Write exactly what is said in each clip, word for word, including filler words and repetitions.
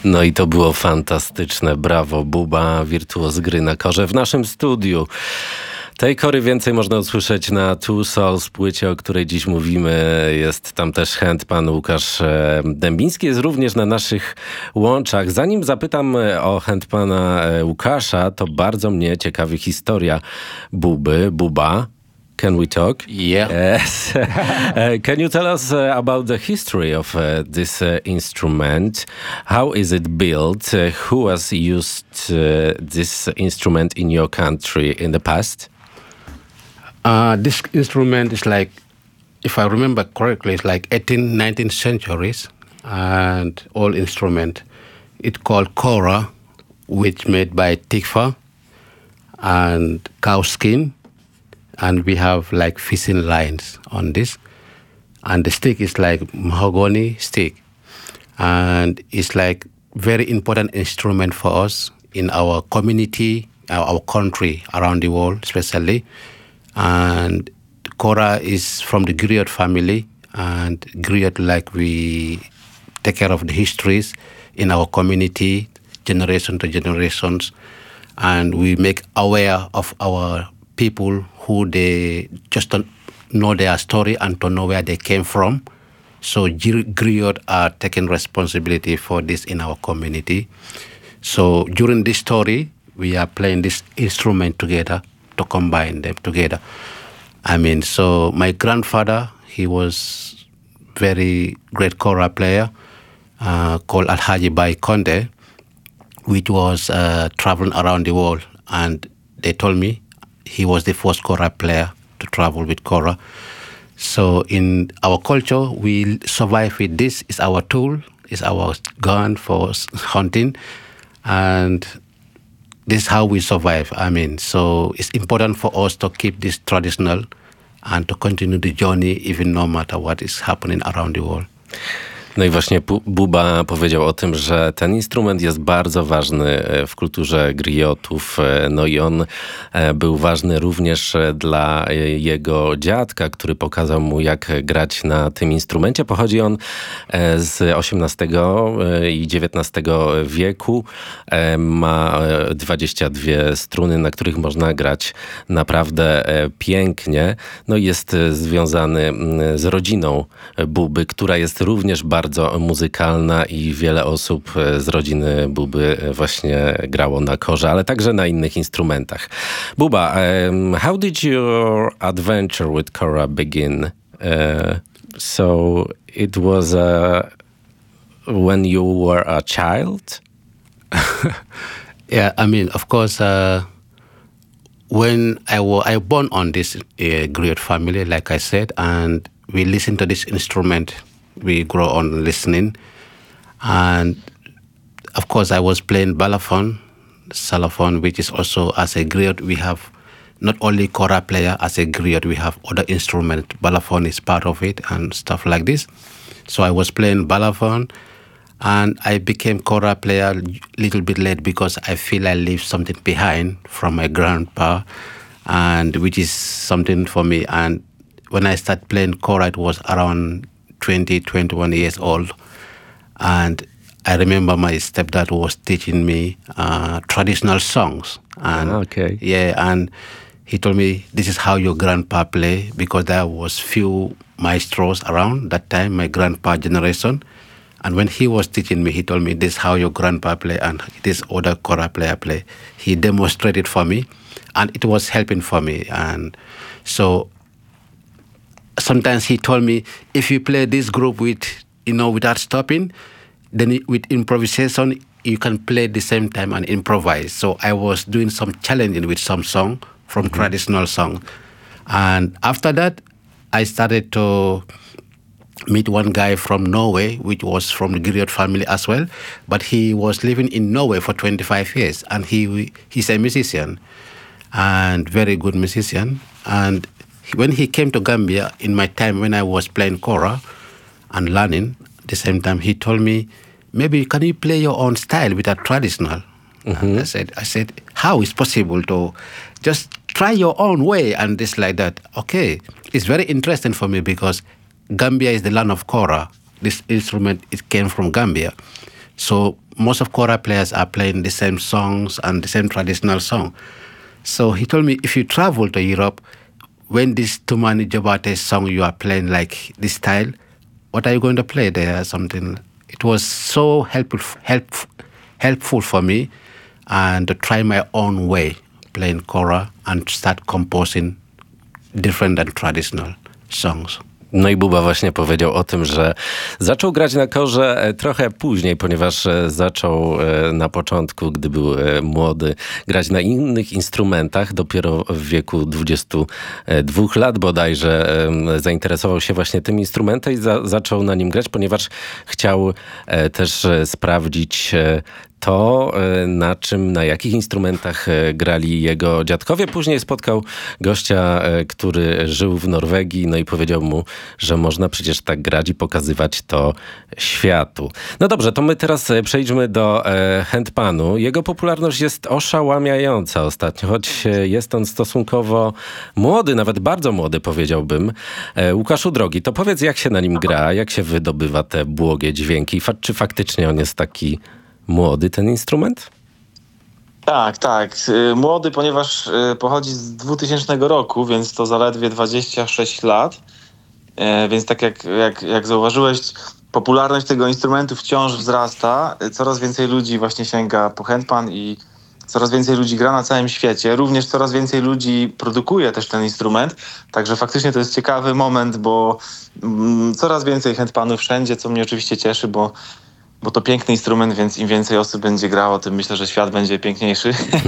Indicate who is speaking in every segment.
Speaker 1: No i to było fantastyczne. Brawo, Buba, wirtuoz gry na korze w naszym studiu. Tej kory więcej można usłyszeć na Two Souls, płycie, o której dziś mówimy. Jest tam też chęt, pan Łukasz Dębiński jest również na naszych łączach. Zanim zapytam o chęt pana Łukasza, to bardzo mnie ciekawi historia Buby, Buba. Can we talk?
Speaker 2: Yeah.
Speaker 1: Yes. uh, can you tell us uh, about the history of uh, this uh, instrument? How is it built? Uh, who has used uh, this instrument in your country in the past?
Speaker 2: Uh, this instrument is like, if I remember correctly, it's like eighteenth, nineteenth centuries, and old instrument. It's called kora, which made by tikva and cow skin. And we have like fishing lines on this. And the stick is like mahogany stick. And it's like very important instrument for us in our community, our, our country, around the world especially. And kora is from the griot family. And griot, like we take care of the histories in our community, generation to generations. And we make aware of our people who they just don't know their story and don't know where they came from. So griot are taking responsibility for this in our community. So during this story, we are playing this instrument together to combine them together. I mean, so my grandfather, he was very great kora player uh, called Alhaji Bai Konde, which was uh, traveling around the world. And they told me he was the first kora player to travel with kora. So in our culture, we survive with this. It's our tool, it's our gun for hunting. And this is how we survive. I mean, so it's important for us to keep this traditional and to continue the journey even no matter what is happening around the world.
Speaker 1: No i właśnie Buba powiedział o tym, że ten instrument jest bardzo ważny w kulturze griotów. No i on był ważny również dla jego dziadka, który pokazał mu, jak grać na tym instrumencie. Pochodzi on z osiemnastego i dziewiętnastego wieku. Ma dwadzieścia dwie struny, na których można grać naprawdę pięknie. No i jest związany z rodziną Buby, która jest również bardzo bardzo muzykalna i wiele osób z rodziny Buby właśnie grało na korze, ale także na innych instrumentach. Buba, um, how did your adventure with kora begin? Uh, so it was uh, when you were a child?
Speaker 2: Yeah, I mean, of course, uh, when I was I born on this uh, griot family, like I said, and we listen to this instrument. We grow on listening. And of course, I was playing balafon, xylophone, which is also as a griot. We have not only kora player as a griot, we have other instruments. Balafon is part of it and stuff like this. So I was playing balafon and I became kora player a little bit late because I feel I left something behind from my grandpa, and which is something for me. And when I started playing kora, it was around twenty, twenty-one years old. And I remember my stepdad was teaching me uh, traditional songs. And
Speaker 1: ah, okay.
Speaker 2: Yeah, and he told me, this is how your grandpa play, because there was few maestros around that time, my grandpa generation. And when he was teaching me, he told me, this is how your grandpa play and this other kora player play. He demonstrated for me, and it was helping for me. And so sometimes he told me, if you play this group with, you know, without stopping, then with improvisation, you can play at the same time and improvise. So I was doing some challenging with some song from mm-hmm. traditional song. And after that, I started to meet one guy from Norway, which was from the griot family as well. But he was living in Norway for twenty-five years. And he he's a musician, and very good musician. And when he came to Gambia, in my time when I was playing kora and learning, at the same time he told me, maybe can you play your own style with a traditional? Mm-hmm. I said, I said, how is possible to just try your own way and this like that? Okay, it's very interesting for me because Gambia is the land of kora. This instrument, it came from Gambia. So most of kora players are playing the same songs and the same traditional song. So he told me, if you travel to Europe, when this Tumani Jobate song you are playing like this style, what are you going to play there or something? It was so helpful, help, helpful for me and to try my own way playing kora and start composing different and traditional songs.
Speaker 1: No i Buba właśnie powiedział o tym, że zaczął grać na korze trochę później, ponieważ zaczął na początku, gdy był młody, grać na innych instrumentach. Dopiero w wieku dwudziestu dwóch lat bodajże zainteresował się właśnie tym instrumentem i za, zaczął na nim grać, ponieważ chciał też sprawdzić to, na czym, na jakich instrumentach grali jego dziadkowie. Później spotkał gościa, który żył w Norwegii, no i powiedział mu, że można przecież tak grać i pokazywać to światu. No dobrze, to my teraz przejdźmy do handpanu. Jego popularność jest oszałamiająca ostatnio, choć jest on stosunkowo młody, nawet bardzo młody powiedziałbym. Łukaszu drogi, to powiedz, jak się na nim gra, jak się wydobywa te błogie dźwięki, czy faktycznie on jest taki młody, ten instrument?
Speaker 3: Tak, tak. Młody, ponieważ pochodzi z dwutysięcznego roku, więc to zaledwie dwadzieścia sześć lat. Więc tak jak, jak, jak zauważyłeś, popularność tego instrumentu wciąż wzrasta. Coraz więcej ludzi właśnie sięga po handpan i coraz więcej ludzi gra na całym świecie. Również coraz więcej ludzi produkuje też ten instrument. Także faktycznie to jest ciekawy moment, bo mm, coraz więcej handpanów wszędzie, co mnie oczywiście cieszy, bo bo to piękny instrument, więc im więcej osób będzie grało, tym myślę, że świat będzie piękniejszy.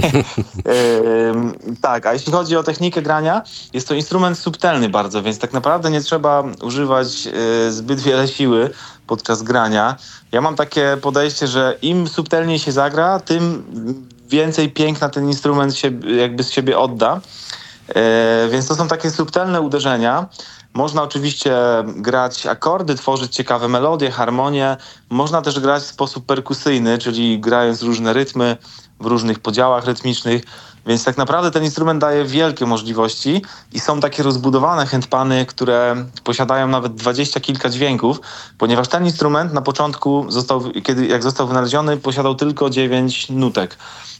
Speaker 3: yy, tak, a jeśli chodzi o technikę grania, jest to instrument subtelny bardzo, więc tak naprawdę nie trzeba używać yy, zbyt wiele siły podczas grania. Ja mam takie podejście, że im subtelniej się zagra, tym więcej piękna ten instrument się, jakby z siebie odda. Yy, więc to są takie subtelne uderzenia. Można oczywiście grać akordy, tworzyć ciekawe melodie, harmonie. Można też grać w sposób perkusyjny, czyli grając różne rytmy w różnych podziałach rytmicznych. Więc tak naprawdę ten instrument daje wielkie możliwości i są takie rozbudowane handpany, które posiadają nawet dwadzieścia kilka dźwięków, ponieważ ten instrument na początku, został, kiedy, jak został wynaleziony, posiadał tylko dziewięć nutek.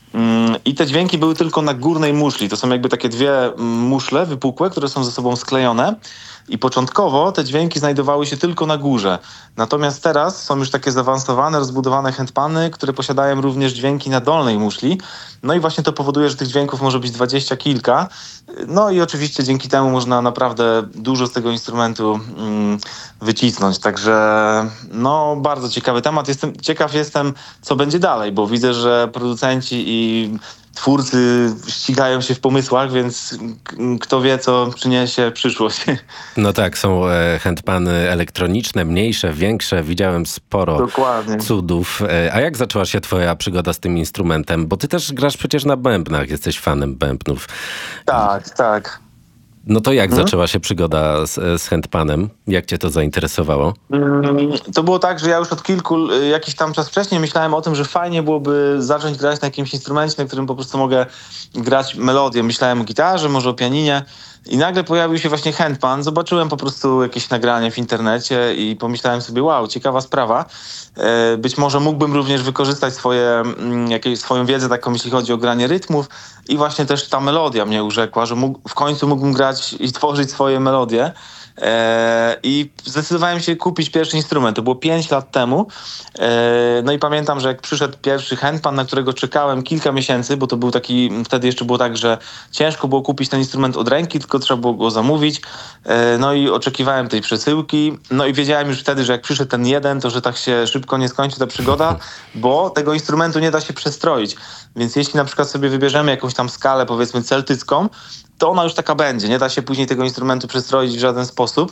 Speaker 3: I te dźwięki były tylko na górnej muszli. To są jakby takie dwie muszle wypukłe, które są ze sobą sklejone. I początkowo te dźwięki znajdowały się tylko na górze. Natomiast teraz są już takie zaawansowane, rozbudowane handpany, które posiadają również dźwięki na dolnej muszli. No i właśnie to powoduje, że tych dźwięków może być dwadzieścia kilka. No i oczywiście dzięki temu można naprawdę dużo z tego instrumentu mm, wycisnąć. Także no bardzo ciekawy temat. Jestem, ciekaw jestem, co będzie dalej, bo widzę, że producenci i twórcy ścigają się w pomysłach, więc kto wie, co przyniesie przyszłość.
Speaker 1: No tak, są handpany elektroniczne, mniejsze, większe. Widziałem sporo
Speaker 3: Dokładnie.
Speaker 1: cudów. A jak zaczęła się twoja przygoda z tym instrumentem? Bo ty też grasz przecież na bębnach, jesteś fanem bębnów.
Speaker 3: Tak, tak.
Speaker 1: No to jak hmm? zaczęła się przygoda z, z handpanem? Jak cię to zainteresowało?
Speaker 3: To było tak, że ja już od kilku, jakiś tam czas wcześniej myślałem o tym, że fajnie byłoby zacząć grać na jakimś instrumencie, na którym po prostu mogę grać melodię. Myślałem o gitarze, może o pianinie. I nagle pojawił się właśnie handpan. Zobaczyłem po prostu jakieś nagranie w internecie i pomyślałem sobie, wow, ciekawa sprawa. Być może mógłbym również wykorzystać swoje, jakieś, swoją wiedzę taką, jeśli chodzi o granie rytmów. I właśnie też ta melodia mnie urzekła, że mógł, w końcu mógłbym grać i tworzyć swoje melodie. I zdecydowałem się kupić pierwszy instrument. To było pięć lat temu. No i pamiętam, że jak przyszedł pierwszy handpan, na którego czekałem kilka miesięcy, bo to był taki, wtedy jeszcze było tak, że ciężko było kupić ten instrument od ręki, tylko trzeba było go zamówić. No i oczekiwałem tej przesyłki. No i wiedziałem już wtedy, że jak przyszedł ten jeden, to że tak się szybko nie skończy ta przygoda, bo tego instrumentu nie da się przestroić. Więc jeśli na przykład sobie wybierzemy jakąś tam skalę, powiedzmy celtycką, to ona już taka będzie. Nie da się później tego instrumentu przestroić w żaden sposób.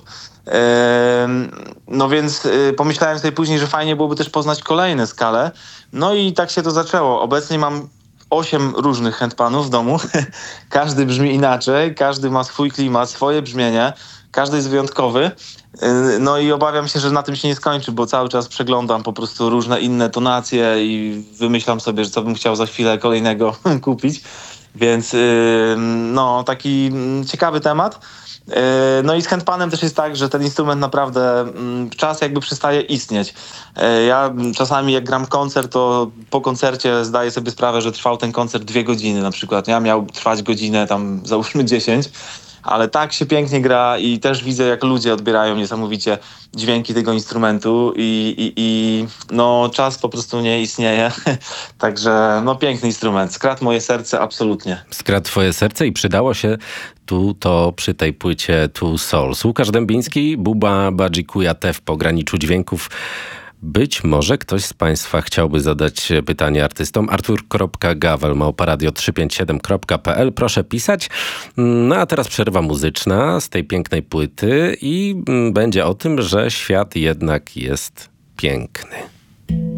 Speaker 3: No więc pomyślałem sobie później, że fajnie byłoby też poznać kolejne skale. No i tak się to zaczęło. Obecnie mam osiem różnych handpanów w domu. Każdy brzmi inaczej, każdy ma swój klimat, swoje brzmienie. Każdy jest wyjątkowy. No i obawiam się, że na tym się nie skończy, bo cały czas przeglądam po prostu różne inne tonacje i wymyślam sobie, że co bym chciał za chwilę kolejnego kupić. Więc no taki ciekawy temat. No i z handpanem też jest tak, że ten instrument naprawdę czas jakby przestaje istnieć. Ja czasami jak gram koncert, to po koncercie zdaję sobie sprawę, że trwał ten koncert dwie godziny na przykład. Ja miał trwać godzinę, tam załóżmy dziesięć, ale tak się pięknie gra i też widzę, jak ludzie odbierają niesamowicie dźwięki tego instrumentu i, i, i no czas po prostu nie istnieje. Także no piękny instrument. Skradł moje serce absolutnie.
Speaker 1: Skradł twoje serce i przydało się tu to przy tej płycie Two Souls. Łukasz Dębiński, Buba Badzikuja-Te w pograniczu dźwięków. Być może ktoś z Państwa chciałby zadać pytanie artystom. artur kropka gawel małpa radio trzysta pięćdziesiąt siedem kropka p l. Proszę pisać. No a teraz przerwa muzyczna z tej pięknej płyty i będzie o tym, że świat jednak jest piękny.